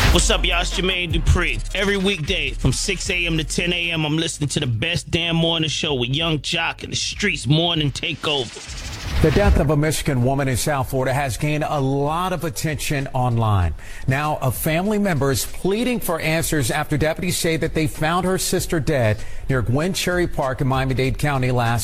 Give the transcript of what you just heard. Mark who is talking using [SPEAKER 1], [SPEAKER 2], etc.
[SPEAKER 1] What's up, y'all? It's Jermaine Dupri. Every weekday from 6 a.m. to 10 a.m., I'm listening to the best damn morning show with Young Jock and the Streets Morning Takeover.
[SPEAKER 2] The death of a Michigan woman in South Florida has gained a lot of attention online. Now, a family member is pleading for answers after deputies say that they found her sister dead near Gwen Cherry Park in Miami-Dade County last